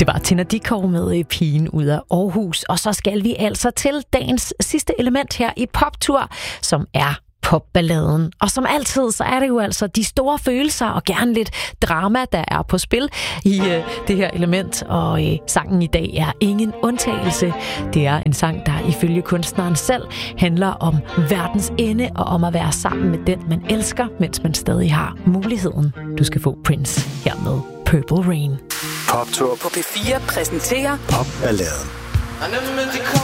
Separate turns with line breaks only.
Det var Tina Dickow med Pigen ud af Aarhus. Og så skal vi altså til dagens sidste element her i Poptur, som er popballaden. Og som altid, så er det jo altså de store følelser og gerne lidt drama, der er på spil i det her element. Og sangen i dag er ingen undtagelse. Det er en sang, der ifølge kunstneren selv handler om verdens ende og om at være sammen med den, man elsker, mens man stadig har muligheden. Du skal få Prince her med Purple Rain.
Poptur på P4 præsenterer Popballaden.